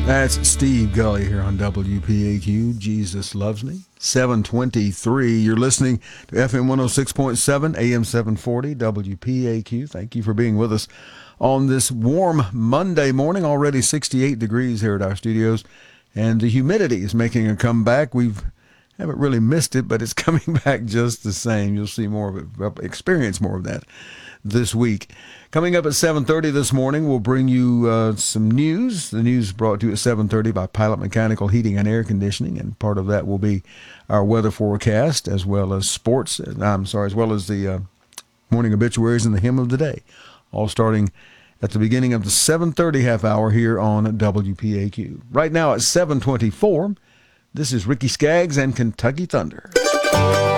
That's Steve Gully here on WPAQ. Jesus Loves Me. 723. You're listening to FM 106.7, AM 740, WPAQ. Thank you for being with us on this warm Monday morning. Already 68 degrees here at our studios, and the humidity is making a comeback. Haven't really missed it, but it's coming back just the same. You'll see more of it, experience more of that this week. Coming up at 7:30 this morning, we'll bring you some news. The news brought to you at 7:30 by Pilot Mechanical Heating and Air Conditioning, and part of that will be our weather forecast as well as sports. As well as the morning obituaries and the hymn of the day, all starting at the beginning of the 7:30 half hour here on WPAQ. Right now at 7:24, this is Ricky Skaggs and Kentucky Thunder.